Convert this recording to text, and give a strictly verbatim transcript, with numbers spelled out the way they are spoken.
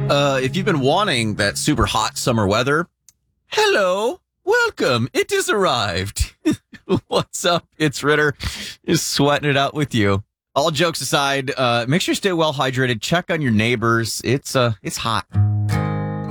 Uh, if you've been wanting that super hot summer weather, hello, welcome. It has arrived. What's up? It's Ritter. Just sweating it out with you. All jokes aside, uh, make sure you stay well hydrated. Check on your neighbors. It's uh, it's hot.